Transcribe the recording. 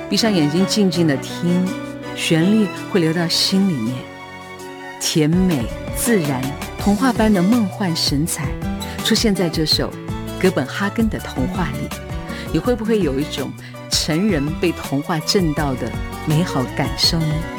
闭上眼睛静静的听，旋律会流到心里面，甜美自然，童话般的梦幻神采出现在这首哥本哈根的童话里。你会不会有一种成人被童话震到的美好感受呢？